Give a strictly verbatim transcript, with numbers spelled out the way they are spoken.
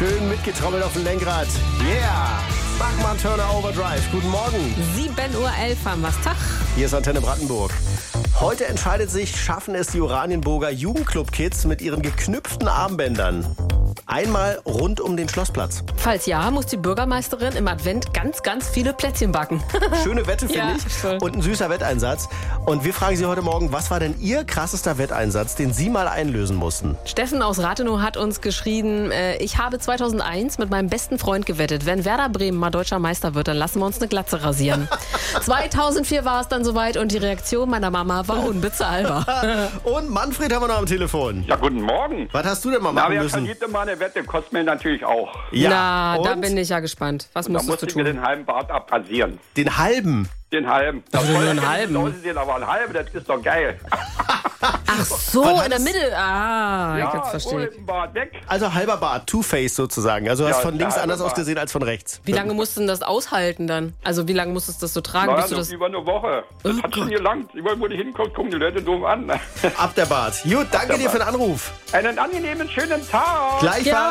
Schön mitgetrommelt auf dem Lenkrad. Yeah! Bachmann Turner Overdrive. Guten Morgen. sieben Uhr elf haben wir's. Tag. Hier ist Antenne Brandenburg. Heute entscheidet sich, schaffen es die Oranienburger Jugendclub-Kids mit ihren geknüpften Armbändern einmal rund um den Schlossplatz. Falls ja, muss die Bürgermeisterin im Advent ganz, ganz viele Plätzchen backen. Schöne Wette, finde Ja, ich. voll. Und ein süßer Wetteinsatz. Und wir fragen Sie heute Morgen, was war denn Ihr krassester Wetteinsatz, den Sie mal einlösen mussten? Steffen aus Rathenow hat uns geschrieben, äh, ich habe zweitausendeins mit meinem besten Freund gewettet, wenn Werder Bremen mal deutscher Meister wird, dann lassen wir uns eine Glatze rasieren. zweitausendvier war es dann soweit und die Reaktion meiner Mama war unbezahlbar. Und Manfred haben wir noch am Telefon. Ja, guten Morgen. Was hast du denn mal Na, machen wer müssen? verliert denn mal eine Wette? Kostet mir natürlich auch. Na, da und? bin ich ja gespannt. Was Da musstest musste du ich mir tun? den halben Bart abrasieren. Den halben. Den halben. Das Also soll nur einen ja nicht halben? aussehen, aber ein halben, das ist doch geil. Ach so, Was in der heißt- Mitte. Ah, Ja, jetzt verstehe ohne ich. den Bart weg. Also halber Bart, Two-Face sozusagen. Also du Ja, hast von der links halbe anders Bart. ausgesehen als von rechts. Wie lange musst du denn das aushalten dann? Also wie lange musstest du das so tragen, Naja, bis du so das... über eine Woche. Das Oh hat schon Gott. gelangt. Überall, wo du hinkommst, kommen die Leute doof an. Ab der Bart. Gut, danke der dir für den Bart. Anruf. Einen angenehmen, schönen Tag. Gleichfalls. Ja.